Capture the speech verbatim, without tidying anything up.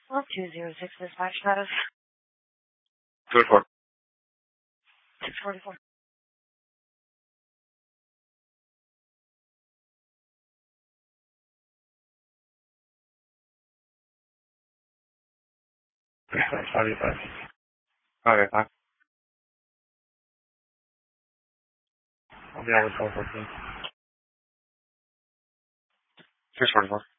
Well, two zero six dispatch status. two four. six forty-four. forty-five. Okay, fine. I'll be on with four fourteen. six forty-four.